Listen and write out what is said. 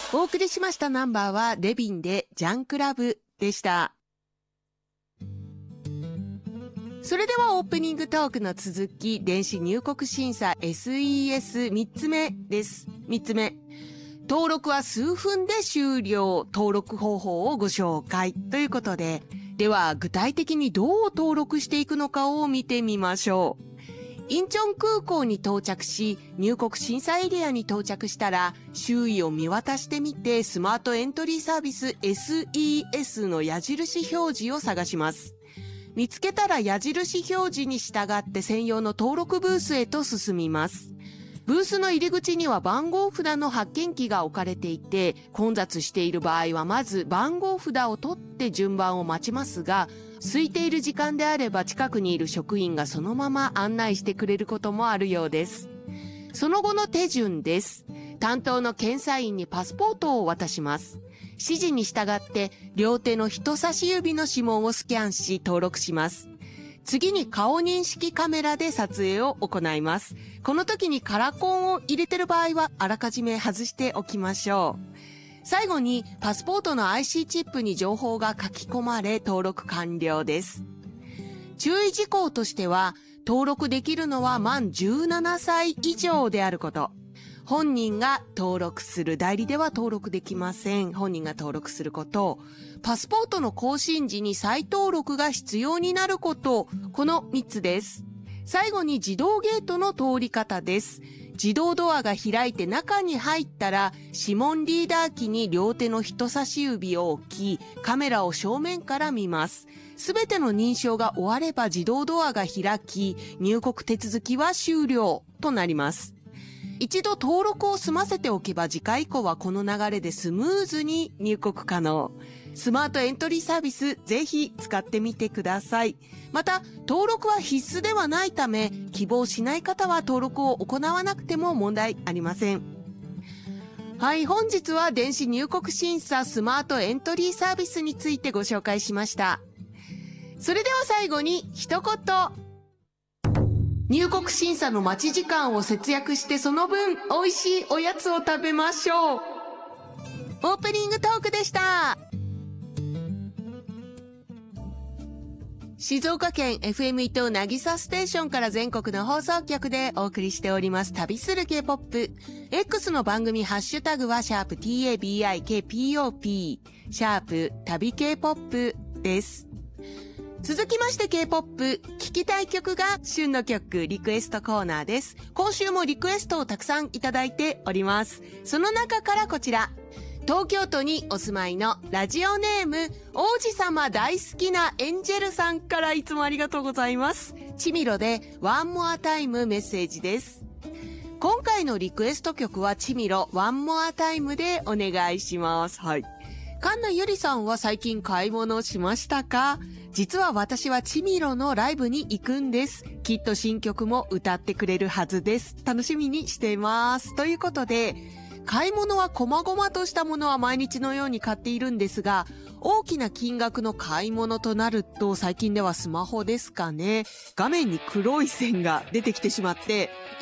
お送りしましたナンバーはレビンでジャンクラブでした。それではオープニングトークの続き、電子入国審査 SES3 つ目です。3つ目。登録は数分で終了。登録方法をご紹介。ということで、では具体的にどう登録していくのかを見てみましょう。インチョン空港に到着し、入国審査エリアに到着したら、周囲を見渡してみて、スマートエントリーサービス SES の矢印表示を探します。見つけたら矢印表示に従って専用の登録ブースへと進みます。ブースの入り口には番号札の発券機が置かれていて、混雑している場合はまず番号札を取って順番を待ちますが、空いている時間であれば近くにいる職員がそのまま案内してくれることもあるようです。その後の手順です。担当の検査員にパスポートを渡します。指示に従って両手の人差し指の指紋をスキャンし登録します。次に顔認識カメラで撮影を行います。この時にカラコンを入れてる場合はあらかじめ外しておきましょう。最後にパスポートの IC チップに情報が書き込まれ登録完了です。注意事項としては、登録できるのは満17歳以上であること。本人が登録する、代理では登録できません。本人が登録すること。パスポートの更新時に再登録が必要になること。この3つです。最後に自動ゲートの通り方です。自動ドアが開いて中に入ったら、指紋リーダー機に両手の人差し指を置き、カメラを正面から見ます。すべての認証が終われば自動ドアが開き、入国手続きは終了となります。一度登録を済ませておけば次回以降はこの流れでスムーズに入国可能。スマートエントリーサービスぜひ使ってみてください。また登録は必須ではないため希望しない方は登録を行わなくても問題ありません。はい、本日は電子入国審査スマートエントリーサービスについてご紹介しました。それでは最後に一言。入国審査の待ち時間を節約してその分美味しいおやつを食べましょう。オープニングトークでした。静岡県 FM 伊東なぎさステーションから全国の放送局でお送りしております旅する K-POP。X の番組ハッシュタグは#TABIKPOP、旅 K-POP です。続きまして K-POP、聞きたい曲が旬の曲リクエストコーナーです。今週もリクエストをたくさんいただいております。その中からこちら。東京都にお住まいのラジオネーム王子様大好きなエンジェルさんからいつもありがとうございます。チミロでワンモアタイムメッセージです。今回のリクエスト曲はチミロワンモアタイムでお願いします。はい。神田ゆりさんは最近買い物しましたか？実は私はチミロのライブに行くんです。きっと新曲も歌ってくれるはずです。楽しみにしています。ということで、買い物は細々としたものは毎日のように買っているんですが、大きな金額の買い物となると最近ではスマホですかね。画面に黒い線が出てきてしまって、